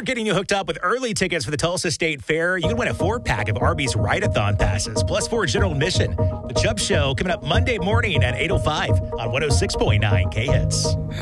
getting you hooked up with early tickets for the Tulsa State Fair. You can win a 4-pack of Arby's Ride-A-Thon passes, plus 4 general admission. The Chubb Show coming up Monday morning at 8:05 on 106.9 K-Hits.